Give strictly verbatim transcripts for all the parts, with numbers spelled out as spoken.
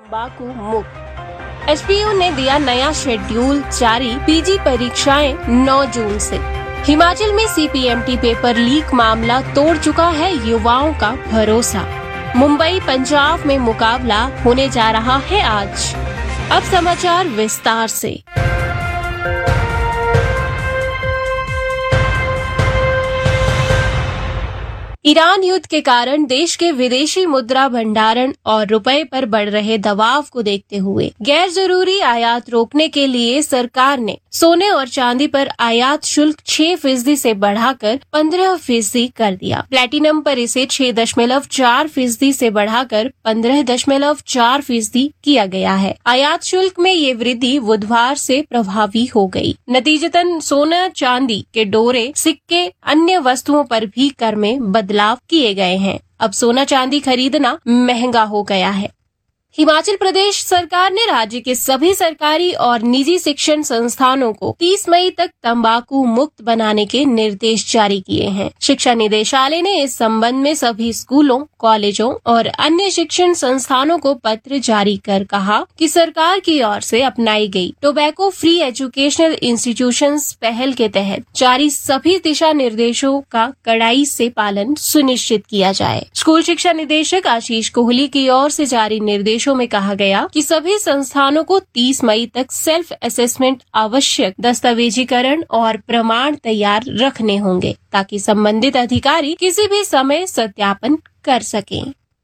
तंबाकू मुक्त। H P U ने दिया नया शेड्यूल जारी, पीजी परीक्षाएं नौ जून से। हिमाचल में C P M T paper leak मामला तोड़ चुका है युवाओं का भरोसा। मुंबई पंजाब में मुकाबला होने जा रहा है आज। अब समाचार विस्तार से। ईरान युद्ध के कारण देश के विदेशी मुद्रा भंडारण और रुपए पर बढ़ रहे दबाव को देखते हुए गैर जरूरी आयात रोकने के लिए सरकार ने सोने और चांदी पर आयात शुल्क छह फीसदी से बढ़ाकर पंद्रह फीसदी कर दिया। प्लेटिनम पर इसे छह दशमलव चार फीसदी से बढ़ाकर पंद्रह दशमलव चार फीसदी किया गया है। आयात शुल्क में ये वृद्धि बुधवार से प्रभावी हो गई। नतीजतन सोना, चांदी के डोरे, सिक्के, अन्य वस्तुओं पर भी कर में बदलाव किए गए हैं। अब सोना चांदी खरीदना महंगा हो गया है। हिमाचल प्रदेश सरकार ने राज्य के सभी सरकारी और निजी शिक्षण संस्थानों को तीस मई तक तंबाकू मुक्त बनाने के निर्देश जारी किए हैं। शिक्षा निदेशालय ने इस संबंध में सभी स्कूलों, कॉलेजों और अन्य शिक्षण संस्थानों को पत्र जारी कर कहा कि सरकार की ओर से अपनाई गई टोबैको फ्री एजुकेशनल इंस्टीट्यूशंस पहल के तहत जारी सभी दिशा निर्देशों का कड़ाई से पालन सुनिश्चित किया जाए। स्कूल शिक्षा निदेशक आशीष कोहली की ओर से जारी निर्देश में कहा गया कि सभी संस्थानों को तीस मई तक सेल्फ असेसमेंट, आवश्यक दस्तावेजीकरण और प्रमाण तैयार रखने होंगे ताकि संबंधित अधिकारी किसी भी समय सत्यापन कर सकें।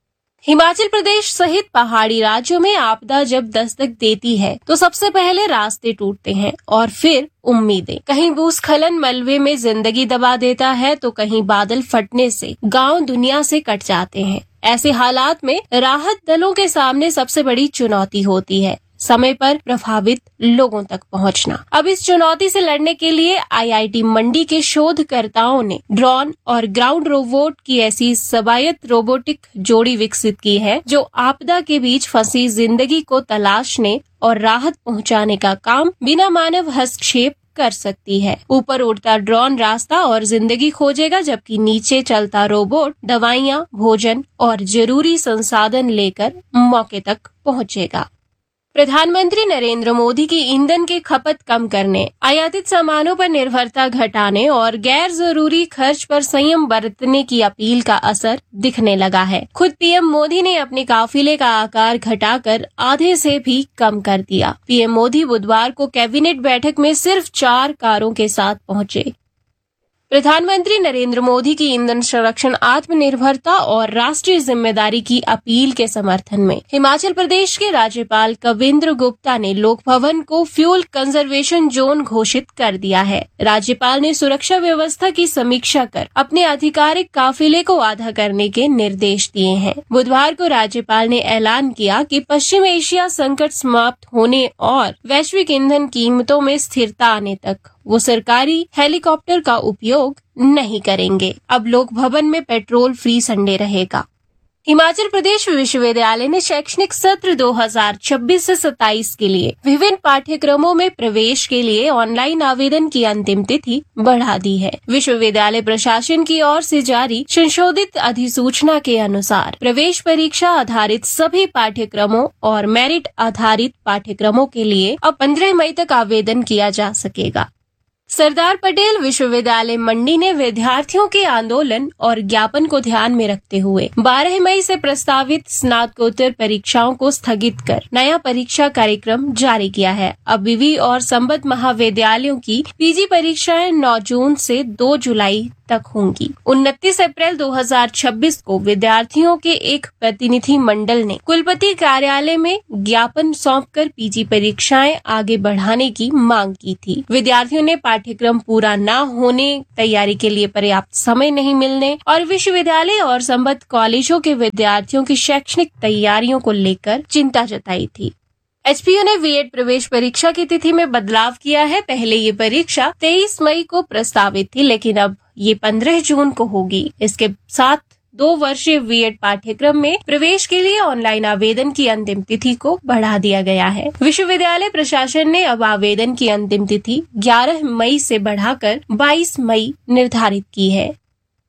हिमाचल प्रदेश सहित पहाड़ी राज्यों में आपदा जब दस्तक देती है तो सबसे पहले रास्ते टूटते हैं और फिर उम्मीदें। कहीं भूस्खलन मलबे में जिंदगी दबा देता है तो कहीं बादल फटने से गांव दुनिया से कट जाते हैं। ऐसे हालात में राहत दलों के सामने सबसे बड़ी चुनौती होती है समय पर प्रभावित लोगों तक पहुंचना। अब इस चुनौती से लड़ने के लिए आई आई टी मंडी के शोधकर्ताओं ने ड्रोन और ग्राउंड रोबोट की ऐसी स्वायत्त रोबोटिक जोड़ी विकसित की है जो आपदा के बीच फंसी जिंदगी को तलाशने और राहत पहुंचाने का काम बिना मानव हस्तक्षेप कर सकती है। ऊपर उड़ता ड्रोन रास्ता और जिंदगी खोजेगा, जबकि नीचे चलता रोबोट दवाइयां, भोजन और जरूरी संसाधन लेकर मौके तक पहुंचेगा। प्रधानमंत्री नरेंद्र मोदी की ईंधन की खपत कम करने, आयातित सामानों पर निर्भरता घटाने और गैर जरूरी खर्च पर संयम बरतने की अपील का असर दिखने लगा है। खुद पी एम मोदी ने अपने काफिले का आकार घटाकर आधे से भी कम कर दिया। पी एम मोदी बुधवार को कैबिनेट बैठक में सिर्फ चार कारों के साथ पहुंचे। प्रधानमंत्री नरेंद्र मोदी की ईंधन संरक्षण, आत्मनिर्भरता और राष्ट्रीय जिम्मेदारी की अपील के समर्थन में हिमाचल प्रदेश के राज्यपाल कविंद्र गुप्ता ने लोक भवन को फ्यूल कंजर्वेशन जोन घोषित कर दिया है। राज्यपाल ने सुरक्षा व्यवस्था की समीक्षा कर अपने आधिकारिक काफिले को आधा करने के निर्देश दिए हैं। बुधवार को राज्यपाल ने ऐलान किया कि पश्चिम एशिया संकट समाप्त होने और वैश्विक ईंधन कीमतों में स्थिरता आने तक वो सरकारी हेलीकॉप्टर का उपयोग नहीं करेंगे। अब लोक भवन में पेट्रोल फ्री संडे रहेगा। हिमाचल प्रदेश विश्वविद्यालय ने शैक्षणिक सत्र दो हज़ार छब्बीस से सत्ताईस के लिए विभिन्न पाठ्यक्रमों में प्रवेश के लिए ऑनलाइन आवेदन की अंतिम तिथि बढ़ा दी है। विश्वविद्यालय प्रशासन की ओर से जारी संशोधित अधिसूचना के अनुसार प्रवेश परीक्षा आधारित सभी पाठ्यक्रमों और मेरिट आधारित पाठ्यक्रमों के लिए अब पंद्रह मई तक आवेदन किया जा सकेगा। सरदार पटेल विश्वविद्यालय मंडी ने विद्यार्थियों के आंदोलन और ज्ञापन को ध्यान में रखते हुए बारह मई से प्रस्तावित स्नातकोत्तर परीक्षाओं को स्थगित कर नया परीक्षा कार्यक्रम जारी किया है। अब विवि और संबद्ध महाविद्यालयों की पीजी परीक्षाएं नौ जून से दो जुलाई तक होंगी। उनतीस अप्रैल दो हज़ार छब्बीस को विद्यार्थियों के एक प्रतिनिधि मंडल ने कुलपति कार्यालय में ज्ञापन सौंपकर पीजी परीक्षाएं आगे बढ़ाने की मांग की थी। विद्यार्थियों ने पाठ्यक्रम पूरा न होने, तैयारी के लिए पर्याप्त समय नहीं मिलने और विश्वविद्यालय और संबद्ध कॉलेजों के विद्यार्थियों की शैक्षणिक तैयारियों को लेकर चिंता जताई थी। एच पी यू ने बी एड प्रवेश परीक्षा की तिथि में बदलाव किया है। पहले ये परीक्षा तेईस मई को प्रस्तावित थी, लेकिन अब ये पंद्रह जून को होगी। इसके साथ दो वर्षीय बी एड पाठ्यक्रम में प्रवेश के लिए ऑनलाइन आवेदन की अंतिम तिथि को बढ़ा दिया गया है। विश्वविद्यालय प्रशासन ने अब आवेदन की अंतिम तिथि ग्यारह मई से बढ़ाकर बाईस मई निर्धारित की है।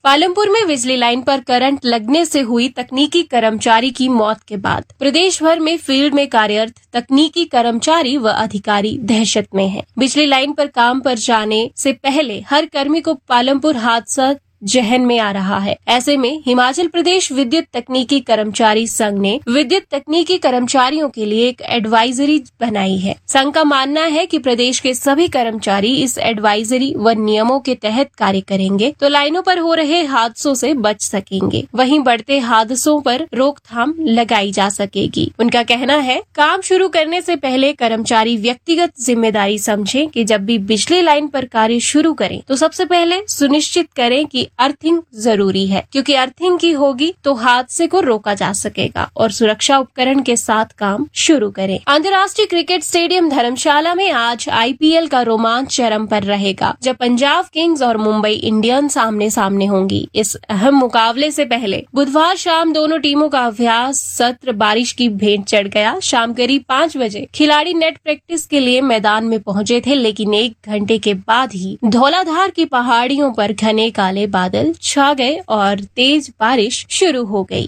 पालमपुर में बिजली लाइन पर करंट लगने से हुई तकनीकी कर्मचारी की मौत के बाद प्रदेश भर में फील्ड में कार्यरत तकनीकी कर्मचारी व अधिकारी दहशत में हैं। बिजली लाइन पर काम पर जाने से पहले हर कर्मी को पालमपुर हादसा जहन में आ रहा है। ऐसे में हिमाचल प्रदेश विद्युत तकनीकी कर्मचारी संघ ने विद्युत तकनीकी कर्मचारियों के लिए एक एडवाइजरी बनाई है। संघ का मानना है कि प्रदेश के सभी कर्मचारी इस एडवाइजरी व नियमों के तहत कार्य करेंगे तो लाइनों पर हो रहे हादसों से बच सकेंगे, वहीं बढ़ते हादसों पर रोकथाम लगाई जा सकेगी। उनका कहना है, काम शुरू करने से पहले कर्मचारी व्यक्तिगत जिम्मेदारी समझें कि जब भी बिजली लाइन पर कार्य शुरू करें तो सबसे पहले सुनिश्चित करें कि अर्थिंग जरूरी है, क्योंकि अर्थिंग की होगी तो हादसे को रोका जा सकेगा और सुरक्षा उपकरण के साथ काम शुरू करें। अंतर्राष्ट्रीय क्रिकेट स्टेडियम धर्मशाला में आज आईपीएल का रोमांच चरम पर रहेगा, जब पंजाब किंग्स और मुंबई इंडियंस आमने सामने होंगी। इस अहम मुकाबले से पहले बुधवार शाम दोनों टीमों का अभ्यास सत्र बारिश की भेंट चढ़ गया। शाम करीब पाँच बजे खिलाड़ी नेट प्रैक्टिस के लिए मैदान में पहुंचे थे, लेकिन एक घंटे के बाद ही धौलाधार की पहाड़ियों पर घने काले बादल छा गए और तेज बारिश शुरू हो गई।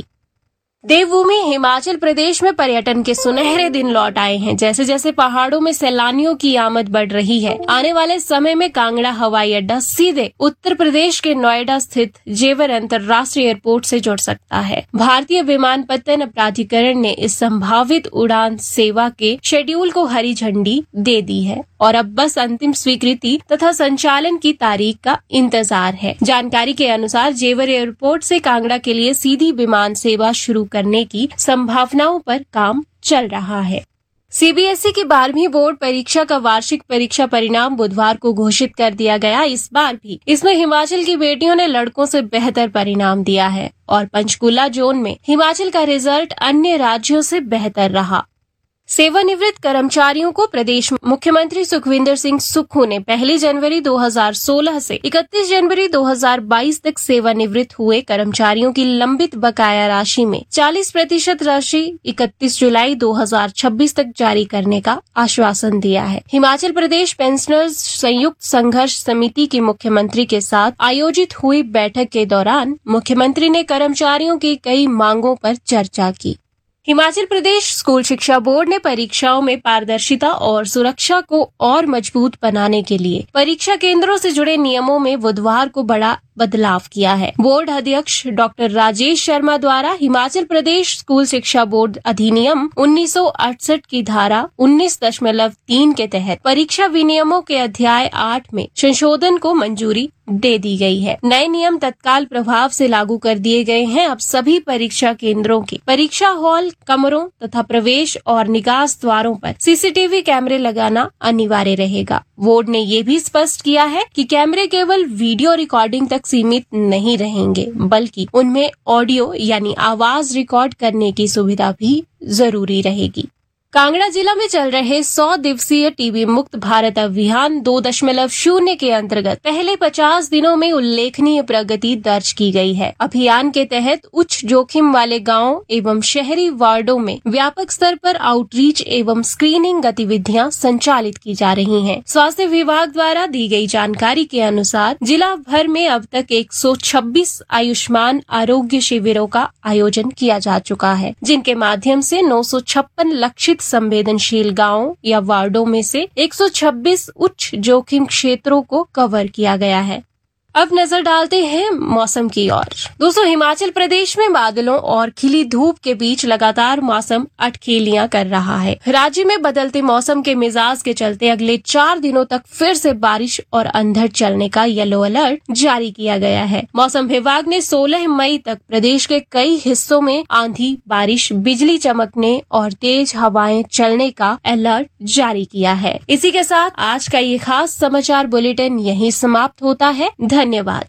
देवभूमि हिमाचल प्रदेश में पर्यटन के सुनहरे दिन लौट आए हैं। जैसे जैसे पहाड़ों में सैलानियों की आमद बढ़ रही है, आने वाले समय में कांगड़ा हवाई अड्डा सीधे उत्तर प्रदेश के नोएडा स्थित जेवर अंतर्राष्ट्रीय एयरपोर्ट से जुड़ सकता है। भारतीय विमानपत्तन प्राधिकरण ने इस संभावित उड़ान सेवा के शेड्यूल को हरी झंडी दे दी है और अब बस अंतिम स्वीकृति तथा संचालन की तारीख का इंतजार है। जानकारी के अनुसार जेवर एयरपोर्ट से कांगड़ा के लिए सीधी विमान सेवा शुरू करने की संभावनाओं पर काम चल रहा है। सीबीएसई की बारहवीं बोर्ड परीक्षा का वार्षिक परीक्षा परिणाम बुधवार को घोषित कर दिया गया। इस बार भी इसमें हिमाचल की बेटियों ने लड़कों से बेहतर परिणाम दिया है और पंचकुला जोन में हिमाचल का रिजल्ट अन्य राज्यों से बेहतर रहा। सेवानिवृत्त कर्मचारियों को प्रदेश मुख्यमंत्री सुखविंदर सिंह सुक्खू ने पहली जनवरी दो हज़ार सोलह से इकतीस जनवरी दो हज़ार बाईस तक सेवानिवृत्त हुए कर्मचारियों की लंबित बकाया राशि में चालीस प्रतिशत राशि इकतीस जुलाई दो हज़ार छब्बीस तक जारी करने का आश्वासन दिया है। हिमाचल प्रदेश पेंशनर्स संयुक्त संघर्ष समिति की मुख्यमंत्री के साथ आयोजित हुई बैठक के दौरान मुख्यमंत्री ने कर्मचारियों की कई मांगों पर चर्चा की। हिमाचल प्रदेश स्कूल शिक्षा बोर्ड ने परीक्षाओं में पारदर्शिता और सुरक्षा को और मजबूत बनाने के लिए परीक्षा केंद्रों से जुड़े नियमों में बुधवार को बड़ा बदलाव किया है। बोर्ड अध्यक्ष डॉक्टर राजेश शर्मा द्वारा हिमाचल प्रदेश स्कूल शिक्षा बोर्ड अधिनियम उन्नीस सौ अड़सठ की धारा उन्नीस दशमलव तीन के तहत परीक्षा विनियमों के अध्याय आठ में संशोधन को मंजूरी दे दी गई है। नए नियम तत्काल प्रभाव से लागू कर दिए गए हैं। अब सभी परीक्षा केंद्रों के परीक्षा हॉल, कमरों तथा प्रवेश और निकास द्वारों पर सीसीटीवी कैमरे लगाना अनिवार्य रहेगा। बोर्ड ने ये भी स्पष्ट किया है कि कैमरे केवल वीडियो रिकॉर्डिंग तक सीमित नहीं रहेंगे, बल्कि उनमें ऑडियो यानी आवाज रिकॉर्ड करने की सुविधा भी जरूरी रहेगी। कांगड़ा जिला में चल रहे सौ दिवसीय टीबी मुक्त भारत अभियान दो दशमलव शून्य के अंतर्गत पहले पचास दिनों में उल्लेखनीय प्रगति दर्ज की गई है। अभियान के तहत उच्च जोखिम वाले गांवों एवं शहरी वार्डों में व्यापक स्तर पर आउटरीच एवं स्क्रीनिंग गतिविधियां संचालित की जा रही हैं। स्वास्थ्य विभाग द्वारा दी गई जानकारी के अनुसार जिला भर में अब तक एक सौ छब्बीस आयुष्मान आरोग्य शिविरों का आयोजन किया जा चुका है, जिनके माध्यम से नौ सौ छप्पन लक्षित संवेदनशील गांवों या वार्डों में से एक सौ छब्बीस उच्च जोखिम क्षेत्रों को कवर किया गया है। अब नजर डालते हैं मौसम की ओर। दोस्तों, हिमाचल प्रदेश में बादलों और खिली धूप के बीच लगातार मौसम अटखेलियां कर रहा है। राज्य में बदलते मौसम के मिजाज के चलते अगले चार दिनों तक फिर से बारिश और अंधड़ चलने का येलो अलर्ट जारी किया गया है। मौसम विभाग ने सोलह मई तक प्रदेश के कई हिस्सों में आंधी, बारिश, बिजली चमकने और तेज हवाएं चलने का अलर्ट जारी किया है। इसी के साथ आज का ये खास समाचार बुलेटिन यहीं समाप्त होता है। धन्यवाद।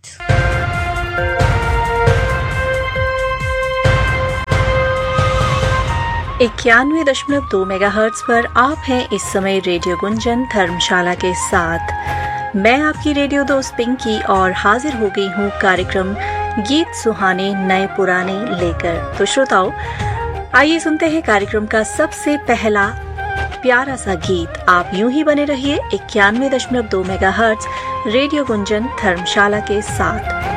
इक्यानवे दशमलव दो मेगाहर्ट्ज पर आप हैं इस समय रेडियो गुंजन धर्मशाला के साथ। मैं आपकी रेडियो दोस्त पिंकी और हाजिर हो गई हूँ कार्यक्रम गीत सुहाने नए पुराने लेकर। तो श्रोताओ, आइए सुनते हैं कार्यक्रम का सबसे पहला प्यारा सा गीत। आप यूं ही बने रहिए इक्यानवे दशमलव दो मेगाहर्ट्ज रेडियो गुंजन धर्मशाला के साथ।